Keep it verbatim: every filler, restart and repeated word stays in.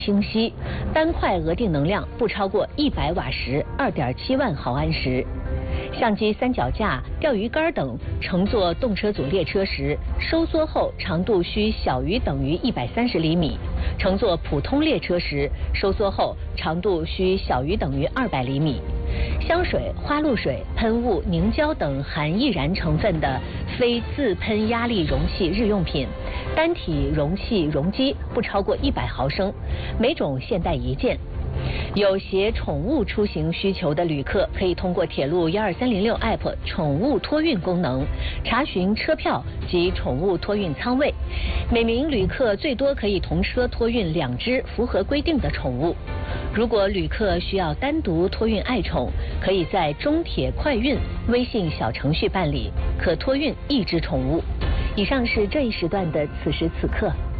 清晰，单块额定能量不超过一百瓦时，二点七万毫安时。相机三脚架、钓鱼竿等乘坐动车组列车时，收缩后长度需小于等于一百三十厘米；乘坐普通列车时，收缩后长度需小于等于二百厘米。香水、花露水、喷雾、凝胶等含易燃成分的非自喷压力容器日用品，单体容器容积不超过一百毫升，每种限带一件。有携宠物出行需求的旅客，可以通过铁路一二三零六 App 宠物托运功能查询车票及宠物托运舱位。每名旅客最多可以同车托运两只符合规定的宠物。如果旅客需要单独托运爱宠，可以在中铁快运微信小程序办理，可托运一只宠物。以上是这一时段的此时此刻。